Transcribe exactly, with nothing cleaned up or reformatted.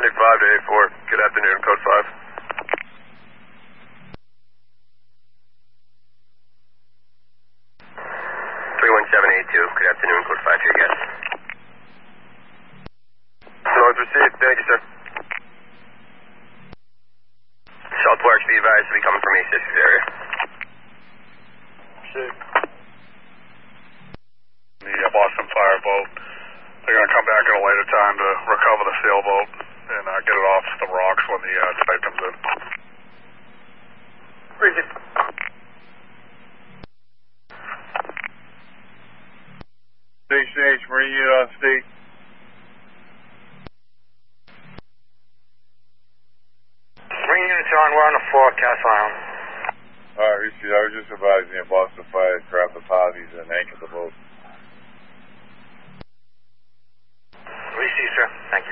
ninety-five to eight four. Good afternoon, code five. three one seven eight two. Good afternoon, code five here, yes. Noise received. Thank you, sir. Southwarks, be advised to be coming from East Essex area. Shit. The uh, Boston Fire boat. They're going to come back at a later time to recover the sailboat and uh, get it off the rocks when the uh, tide comes in. Bridget. Station H, Marine unit on state. Marine units are on. We're on the floor, Castle Island. Alright, Richie, I was just advising the Boston Fire to grab the posies and anchor the boat. Receive, sir. Thank you.